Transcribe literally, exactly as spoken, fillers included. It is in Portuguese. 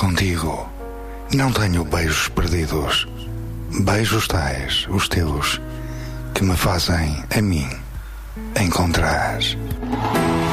contigo. Não tenho beijos perdidos. Beijos tais, os teus, que me fazem a mim encontrar.